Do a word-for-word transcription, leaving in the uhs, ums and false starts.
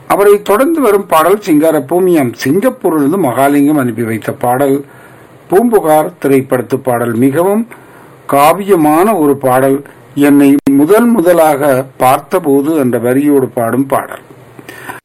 அவரை தொடர்ந்து வரும் பாடல் சிங்கார பூமியம் சிங்கப்பூரிலிருந்து மகாலிங்கம் அனுப்பி வைத்த பாடல் பூம்புகார் திரைப்படத்து பாடல். மிகவும் காவியமான ஒரு பாடல். என்னை முதல் முதலாக பார்த்தபோது என்ற வரியோடு பாடும் பாடல்.